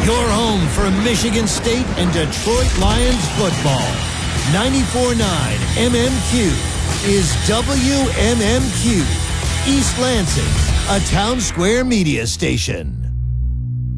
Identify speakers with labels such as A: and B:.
A: Your home for Michigan State and Detroit Lions football. 94.9 MMQ is WMMQ. East Lansing, a Town Square media station.